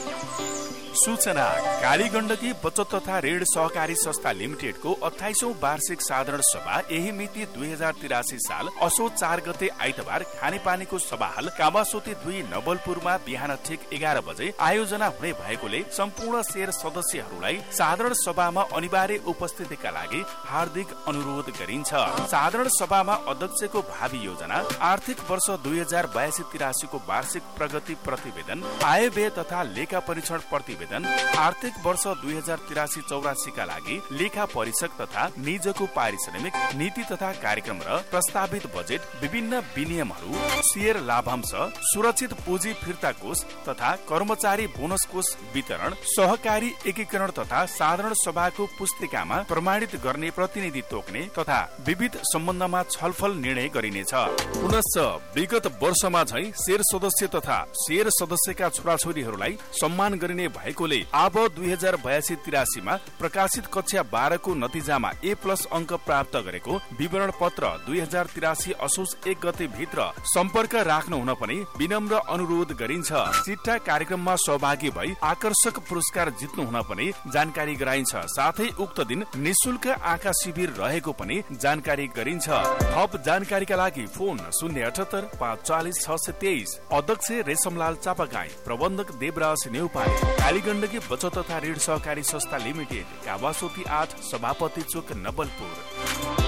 सूचना कालीगण्डकी बचत तथा ऋण सहकारी संस्था लिमिटेडको 28औं वार्षिक साधारण सभा यही मिति 2083 साल असोज 4 गते आइतबार खानेपानीको सभाहाल कावासोती 2 नवलपुरमा बिहान ठिक 11 बजे आयोजना हुने भएकोले सम्पूर्ण शेयर सदस्यहरूलाई साधारण सभामा अनिवार्य उपस्थितिका लागि हार्दिक अनुरोध गरिन्छ। साधारण सभामा अध्यक्षको भावी योजना, आर्थिक वर्ष 2082-83 को वार्षिक प्रगति प्रतिवेदन, आय व्यय तथा लेखा परीक्षण प्रतिवेदन, आर्थिक वर्ष 2083-84 का लागि लेखा परीक्षक तथा निजको पारिश्रमिक, नीति तथा कार्यक्रम र प्रस्तावित बजेट, विभिन्न विनियमहरू, शेयर लाभांश, सुरक्षित पुँजी फिर्ता कोष तथा कर्मचारी बोनस कोष वितरण, सहकारी एकीकरण तथा साधारण सभाको पुस्तिकामा प्रमाणित गर्ने प्रतिनिधि तोक्ने तथा विविध सम्बन्धमा छलफल निर्णय गरिनेछ। पुनश्च विगत वर्षमा झै शेयर सदस्य तथा शेयर सदस्यका छोराछोरीहरूलाई सम्मान गरिने भएकोले अब 2082-83 मा प्रकाशित कक्षा 12 को नतिजामा A+ अंक प्राप्त गरेको विवरण पत्र 2083 असोज 1 गते भित्र सम्पर्क राख्नु हुन पनि विनम्र अनुरोध गरिन्छ। चिट्ठा कार्यक्रममा सहभागी भई आकर्षक पुरस्कार जित्नु हुन पनि जानकारी गराइन्छ। साथै उक्त दिन निशुल्क आँखा शिविर रहेको पनि जानकारी गरिन्छ। थप जानकारीका लागि फोन 078 540 623। अध्यक्ष रेशमलाल चापागाई, प्रबन्धक देवराज नेउपाने, कालीगण्डकी बचत तथा ऋण सहकारी संस्था लिमिटेड, कावासोती 8, सभापति चोक, नवलपुर।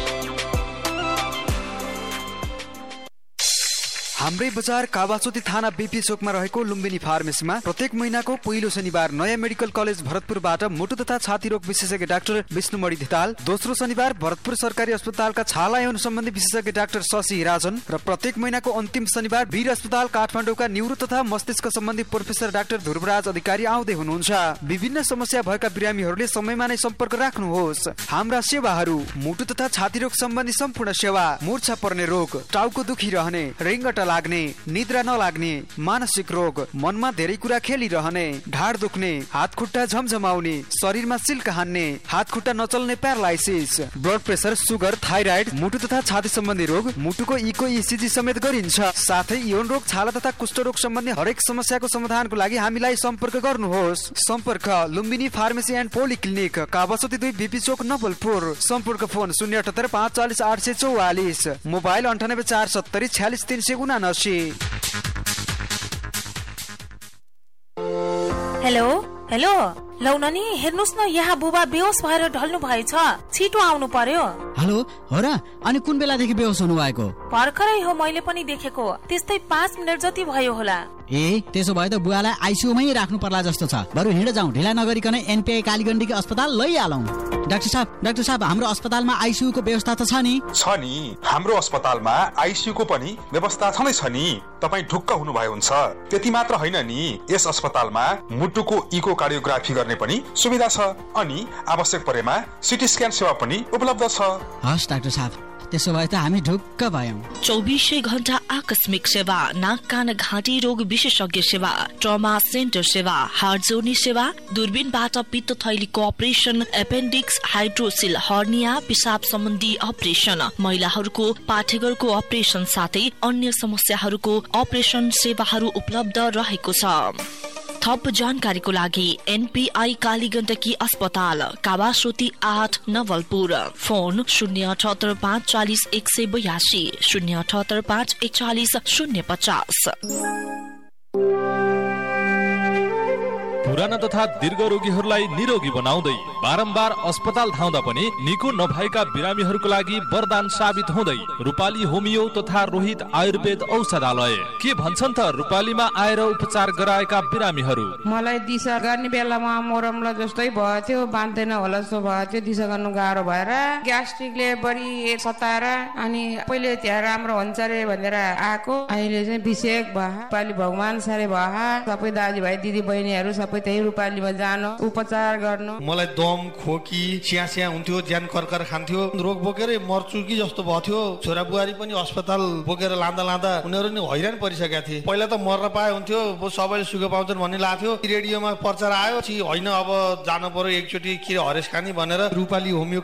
हाम्रै बजार कावासोती थाना बीपी चोकमा रहेको लुम्बिनी फार्मेसीमा प्रत्येक महिनाको पहिलो शनिबार नयाँ मेडिकल कलेज भरतपुरबाट मुटु तथा छाती रोग विशेषज्ञ डाक्टर विष्णुमणि धिताल, दोस्रो शनिबार भरतपुर सरकारी अस्पतालका छाला यौन सम्बन्धी विशेषज्ञ डाक्टर शशि राजन र प्रत्येक महिनाको अन्तिम शनिबार वीर अस्पताल काठमाडौँका न्यूरो तथा मस्तिष्क सम्बन्धी प्रोफेसर डाक्टर ध्रुवराज अधिकारी आउँदै हुनुहुन्छ। विभिन्न समस्या भएका बिरामीहरूले समयमा नै सम्पर्क राख्नुहोस्। हाम्रा सेवाहरू: मुटु तथा छाती रोग सम्बन्धी सम्पूर्ण सेवा, मूर्छा पर्ने रोग, टाउको दुखी रहने, रेङ्गटा लाग्ने, निद्रा नलाग्ने, मानसिक रोग, मनमा धेरै कुरा खेलिरहने, ढाड दुख्ने, हात खुट्टा झमझमाउने, शरीरमा सिल्क हान्ने, हात खुट्टा नचल्ने paralysis, blood pressure, sugar, thyroid, मुटु तथा छाती सम्बन्धी रोग, मुटुको इको इसिजी समेत गरिन्छ। साथै यौन रोग, छाला तथा कुष्ठ रोग सम्बन्धी हरेक समस्याको समाधानको लागि हामीलाई सम्पर्क गर्नुहोस्। सम्पर्क Lumbini pharmacy and polyclinic, Kawasoti 2, BP चोक, नवलपुर। सम्पर्क फोन 078 540 844, मोबाइल 98 470 46 379। हेलो हेलो, लौ नानी हेर्नुस् न, यहाँ बुबा बेहोस भएर ढल्नु भएछ, छिटो आउनु पर्यो। हेलो, हो र? अनि कुन बेलादेखि बेहोस हुनु भएको? भर्खरै हो, मैले पनि देखेको, त्यस्तै 5 मिनेट जति भयो होला। ए, त्यसो भए त बुवालाई आइसियुमै राख्नु पर्ला जस्तो छ। बरु हिँड जाउँ, ढिला नगरिकन एनपीआई कालीगण्डकी अस्पताल लैहालौँ। डाक्टर साहब हाम्रो अस्पतालमा आइसियु को व्यवस्था त छ नि? छ नि, हाम्रो अस्पतालमा आइसियु को पनि व्यवस्था छँदै छ नि। तपाई ढुक्क हुनु भयो हुन्छ। त्यति मात्र होइन नि, यस अस्पतालमा मुटुको इको कार्डियोग्राफी गर्ने पनि सुविधा छ अनि आवश्यक परेमा सिटी स्क्यान सेवा पनि उपलब्ध छ। हस् डाक्टर साहब, त्यसो भए त हामी ढुक्क भयौं। 24 घण्टा आकस्मिक सेवा, नाक कान घाँटी रोग विशेषज्ञ सेवा, ट्रमा सेन्टर सेवा, हार्ट जोड्ने सेवा, दूरबीनबाट पित्त थैलीको अपरेसन, एपेन्डिक्स, हाइड्रोसिल, हर्निया, पिसाब सम्बन्धी अपरेसन, महिलाहरूको पाठेघरको अपरेसन साथै अन्य समस्याहरूको अपरेसन सेवाहरू उपलब्ध रहेको छ। थप जानकारीको लागि एनपीआई कालीगण्डकी अस्पताल, कावासोती 8, नवलपुर। फोन 078 540 182, 078 541 050। पुराना तथा दीर्घ रोगीहरूलाई निरोगी बनाउँदै बारम्बार अस्पताल धाउँदा पनि निको नभएका बिरामीहरूको लागि वरदान साबित हुँदै रूपाली होमियो तथा रोहित आयुर्वेद औषधालय। के भन्छन् त रूपालीमा आएर उपचार गराएका बिरामीहरू? मलाई दिशा गर्ने बेलामा मोरमला जस्तै भयो थियो, बाँध्दैन होला जस्तो भयो थियो, दिशा गर्नु गाह्रो भएर ग्यास्ट्रिकले बढी सताएर अनि पहिले त्यहाँ राम्रो हुन्छ रे भनेर आएको, अहिले चाहिँ विषेक भयो, रूपाली भगवान सारे भयो। सबै दाजुभाइ दिदी बहिनीहरू सबै त्यही रूपालीमा जानु उपचार गर्नु। मलाई दम, खोकी, स्यास्या हुन्थ्यो, ज्यान कर्कर खान्थ्यो, रोग बोकेर मर्छु कि जस्तो भयो थियो। छोरा बुहारी पनि अस्पताल बोकेर लाँदा उनीहरू नि हैरान परिसकेका थिए। पहिला त मर्न पाए हुन्थ्यो, सबैले सुख पाउँछन् भन्ने लाग्थ्यो। रेडियोमा प्रचार आयो, होइन अब जानु पर्यो एकचोटि के हरेस खानी भनेर रूपाली होमियो